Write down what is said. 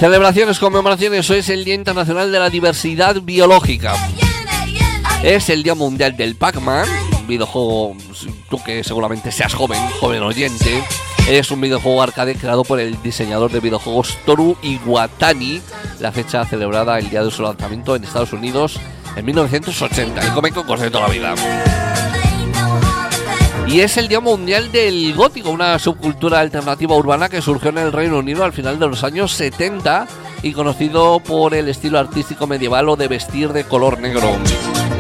Celebraciones, conmemoraciones. Hoy es el Día Internacional de la Diversidad Biológica. Es el Día Mundial del Pac-Man, un videojuego, tú que seguramente seas joven oyente. Es un videojuego arcade creado por el diseñador de videojuegos Toru Iwatani. La fecha celebrada el día de su lanzamiento en Estados Unidos en 1980. Y come cocos de toda la vida. Y es el Día Mundial del Gótico, una subcultura alternativa urbana que surgió en el Reino Unido al final de los años 70 y conocido por el estilo artístico medieval o de vestir de color negro.